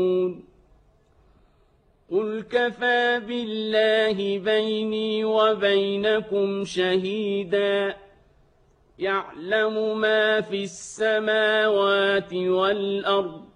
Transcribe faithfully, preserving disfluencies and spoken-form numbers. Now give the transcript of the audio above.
قل كفى بالله بيني وبينكم شهيدا يعلم ما في السماوات والأرض